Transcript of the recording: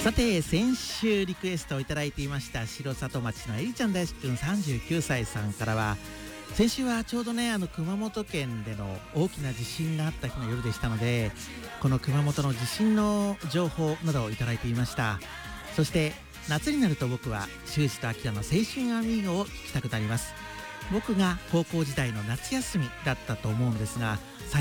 さて先週リクエストをいただいていました城里町のえりちゃん大好きくん39歳さんからは、先週はちょうどね熊本県での大きな地震があった日の夜でしたので、この熊本の地震の情報などをいただいていました。そして夏になると僕は修二と明の青春アミーゴを聞きたくなります。僕が高校時代の夏休みだったと思うんですが、